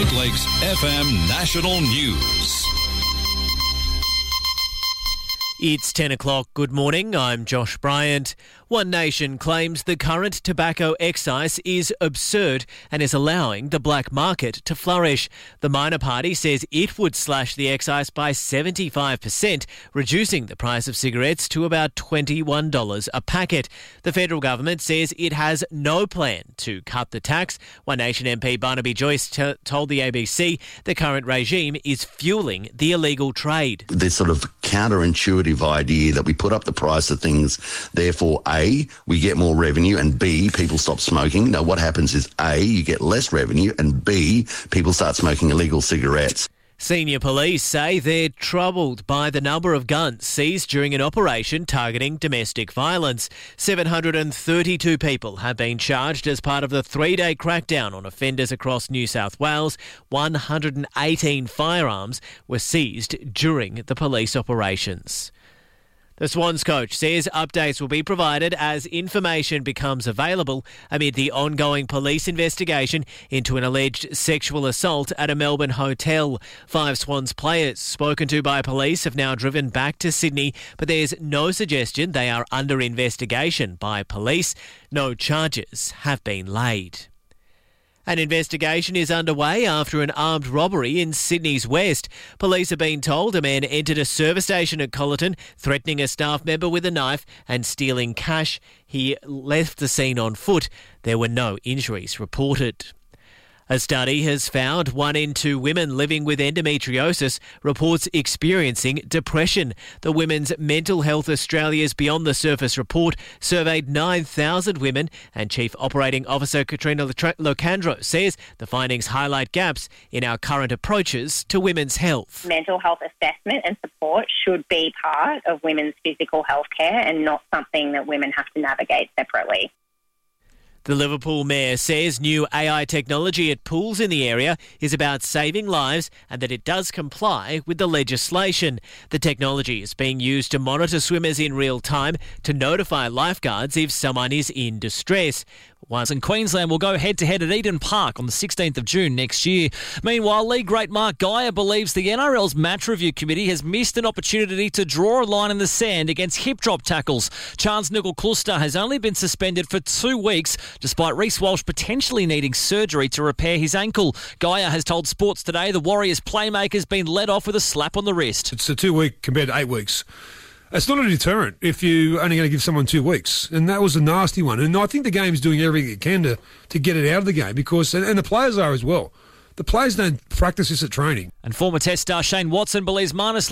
Great Lakes FM National News. It's 10 o'clock. Good morning. I'm Josh Bryant. One Nation claims the current tobacco excise is absurd and is allowing the black market to flourish. The minor party says it would slash the excise by 75%, reducing the price of cigarettes to about $21 a packet. The federal government says it has no plan to cut the tax. One Nation MP Barnaby Joyce told the ABC the current regime is fueling the illegal trade. This sort of counterintuitive idea that we put up the price of things, therefore A, we get more revenue, and B, people stop smoking. No, what happens is A, you get less revenue, and B, people start smoking illegal cigarettes. Senior police say they're troubled by the number of guns seized during an operation targeting domestic violence. 732 people have been charged as part of the 3-day crackdown on offenders across New South Wales. 118 firearms were seized during the police operations. The Swans coach says updates will be provided as information becomes available amid the ongoing police investigation into an alleged sexual assault at a Melbourne hotel. 5 Swans players spoken to by police have now driven back to Sydney, but there's no suggestion they are under investigation by police. No charges have been laid. An investigation is underway after an armed robbery in Sydney's West. Police have been told a man entered a service station at Colleton, threatening a staff member with a knife and stealing cash. He left the scene on foot. There were no injuries reported. A study has found 1 in 2 women living with endometriosis reports experiencing depression. The Women's Mental Health Australia's Beyond the Surface report surveyed 9,000 women, and Chief Operating Officer Katrina Locandro says the findings highlight gaps in our current approaches to women's health. Mental health assessment and support should be part of women's physical health care and not something that women have to navigate separately. The Liverpool Mayor says new AI technology at pools in the area is about saving lives and that it does comply with the legislation. The technology is being used to monitor swimmers in real time to notify lifeguards if someone is in distress. And Queensland will go head-to-head at Eden Park on the 16th of June next year. Meanwhile, league great Mark Geyer believes the NRL's match review committee has missed an opportunity to draw a line in the sand against hip-drop tackles. Charnze Nicoll-Klokstad has only been suspended for 2 weeks, despite Reece Walsh potentially needing surgery to repair his ankle. Geyer has told Sports Today the Warriors playmaker's been let off with a slap on the wrist. It's a 2-week compared to 8 weeks. It's not a deterrent if you're only going to give someone 2 weeks. And that was a nasty one. And I think the game's doing everything it can to get it out of the game because, and the players are as well. The players don't practice this at training. And former Test star Shane Watson believes Marnus